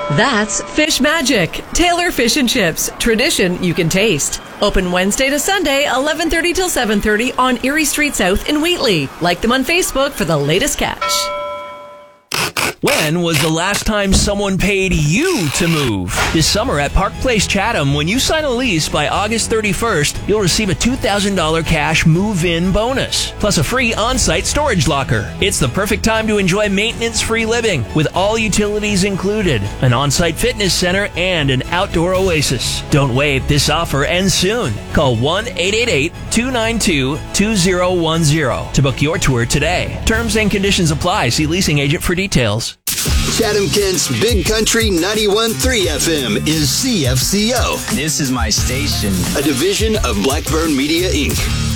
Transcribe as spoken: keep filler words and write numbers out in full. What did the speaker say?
That's Fish Magic. Taylor Fish and Chips. Tradition you can taste. Open Wednesday to Sunday, eleven thirty till seven thirty on Erie Street South in Wheatley. Like them on Facebook for the latest catch. When was the last time someone paid you to move? This summer at Park Place Chatham, when you sign a lease by August thirty-first, you'll receive a two thousand dollars cash move-in bonus, plus a free on-site storage locker. It's the perfect time to enjoy maintenance-free living, with all utilities included, an on-site fitness center, and an outdoor oasis. Don't wait, this offer ends soon. Call one eight eight eight, two nine two, two zero one zero to book your tour today. Terms and conditions apply. See leasing agent for details. Chatham-Kent's Big Country ninety-one point three F M is C F C O. This is my station. A division of Blackburn Media, Incorporated.